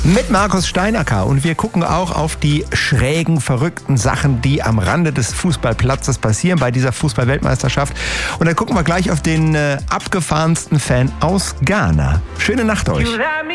Mit Markus Steinacker. Und wir gucken auch auf die schrägen, verrückten Sachen, die am Rande des Fußballplatzes passieren bei dieser Fußball-Weltmeisterschaft. Und dann gucken wir gleich auf den abgefahrensten Fan aus Ghana. Schöne Nacht euch.